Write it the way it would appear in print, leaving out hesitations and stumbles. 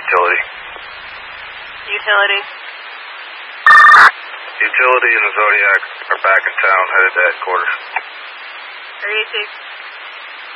utility. Utility. Utility and the Zodiac are back in town, headed to headquarters. 382.